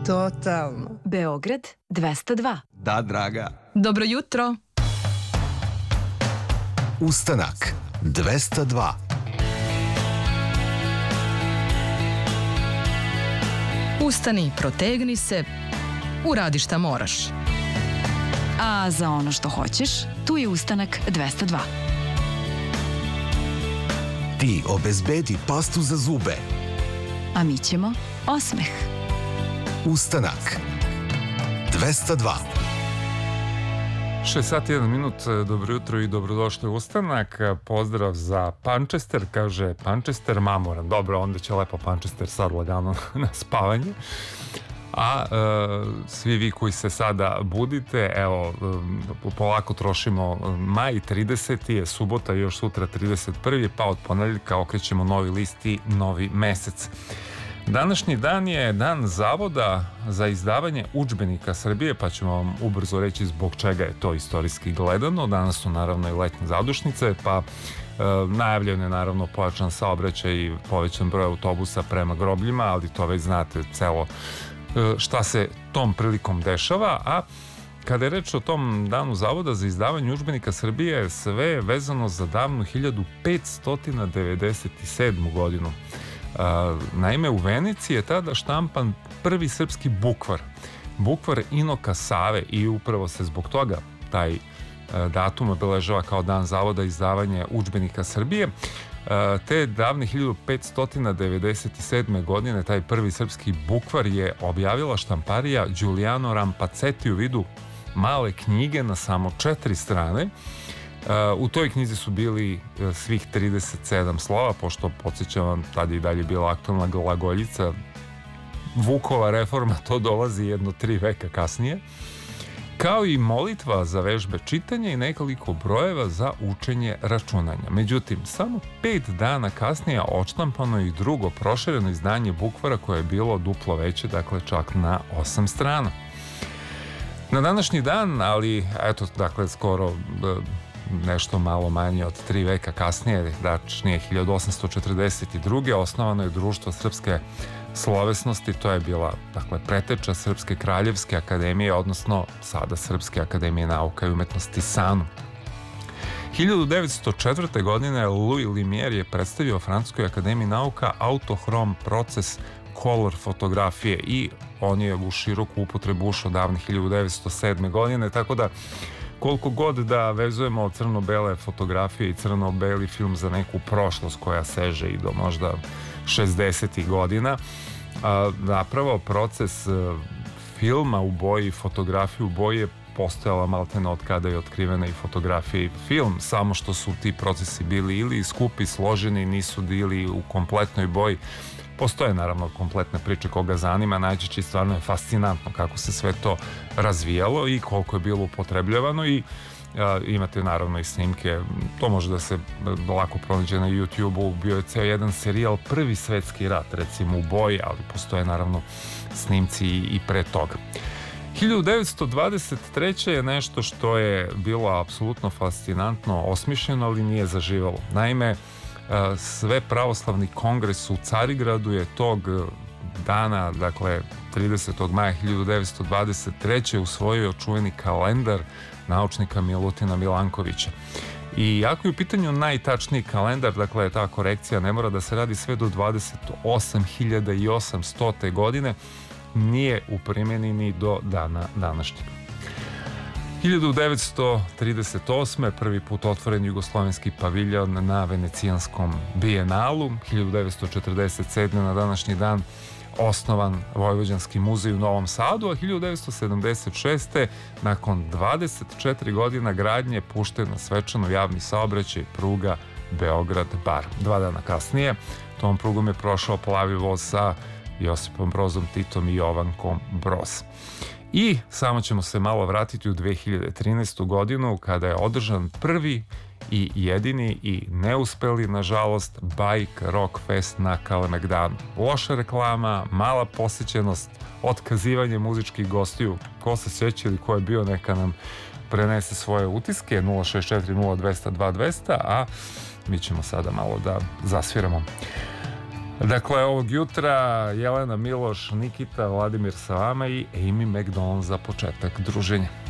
Totalno. Beograd 202. Da, draga. Dobro jutro. Ustanak 202. Ustani, protegni se, uradi šta moraš. A za ono što hoćeš, tu je Ustanak 202. Ti obezbedi pastu za zube. A mi ćemo osmeh. Ustanak 202. 6 sati 1 minut, dobro jutro i dobrodošli u Ustanak. Pozdrav za Pančester, kaže Pančester mamoran. Dobro, onda će lepo Pančester sad lagano na spavanje. A svi vi koji se sada budite, evo, polako trošimo maj, 30. je subota, još sutra 31. pa od ponedjeljka okrećemo novi list i novi mesec. Današnji dan je dan Zavoda za izdavanje udžbenika Srbije, pa ćemo vam ubrzo reći zbog čega je to istorijski gledano. Danas su naravno i letnje zadušnice, pa najavljen je naravno pojačan saobraćaj i povećan broj autobusa prema grobljima, ali to već znate celo šta se tom prilikom dešava. A kada je reč o tom danu Zavoda za izdavanje udžbenika Srbije, sve je vezano za davnu 1597. godinu. Naime, u Venici je tada štampan prvi srpski bukvar Inoka Save i upravo se zbog toga taj datum obeležava kao dan Zavoda izdavanje udžbenika Srbije. Te davne 1597. godine taj prvi srpski bukvar je objavila štamparija Giuliano Rampaceti u vidu male knjige na samo 4 strane. U toj knjizi su bili svih 37 slova, pošto, podsjećam vam, tada i dalje bila aktualna glagoljica. Vukova reforma, to dolazi jedno 3 veka kasnije, kao i molitva za vežbe čitanja i nekoliko brojeva za učenje računanja. Međutim, samo 5 dana kasnije odštampano je i drugo prošireno izdanje bukvara koje je bilo duplo veće, dakle čak na 8 strana. Na današnji dan, ali eto, dakle skoro nešto malo manje od 3 veka kasnije, tačnije 1842. osnovano je Društvo srpske slovesnosti, to je bila, dakle, preteča Srpske kraljevske akademije, odnosno sada Srpske akademije nauka i umetnosti SANU. 1904. godine Louis Lumière je predstavio Francuskoj akademiji nauka autohrom proces color fotografije i on je u široku upotrebu ušao davne 1907. godine, tako da koliko god da vezujemo crno-bele fotografije i crno-beli film za neku prošlost koja seže i do možda 60. godina, napravo proces filma u boji, fotografije u boji je postojala maltene od kada je otkrivena i fotografija i film, samo što su ti procesi bili ili skupi, složeni, nisu bili u kompletnoj boji. Postoje naravno kompletne priče koga zanima, najčešće stvarno je fascinantno kako se sve to razvijalo i koliko je bilo upotrebljavano i imate naravno i snimke, to može da se lako pronađe na YouTube-u, bio je ceo jedan serijal Prvi svetski rat, recimo u boji, ali postoje naravno snimci i pre toga. 1923. je nešto što je bilo apsolutno fascinantno osmišljeno, ali nije zaživalo. Naime, sve pravoslavni kongres u Carigradu je tog dana, dakle 30. maja 1923. usvojio čuveni kalendar naučnika Milutina Milankovića. I ako je u pitanju najtačniji kalendar, dakle ta korekcija ne mora da se radi sve do 28.800. godine, nije u primjeni ni do dana današnjeg. 1938. prvi put otvoren jugoslovenski paviljon na Venecijanskom bijenalu. 1947. na današnji dan osnovan Vojvođanski muzej u Novom Sadu, a 1976. nakon 24 godina gradnje pušten svečano javni saobraćaj pruga Beograd-Bar. 2 dana kasnije tom prugom je prošao plavi voz sa Josipom Brozom Titom i Jovankom Broz. I samo ćemo se malo vratiti u 2013. godinu kada je održan prvi i jedini i neuspeli, nažalost, Bike Rock Fest na Kalemegdanu. Loša reklama, mala posjećenost, otkazivanje muzičkih gostiju. Ko se sjeća ili ko je bio, neka nam prenese svoje utiske 064 0200 2200, a mi ćemo sada malo da zasviramo. Dakle, ovog jutra Jelena Miloš, Nikita, Vladimir sa vama i Amy McDonald za početak druženja.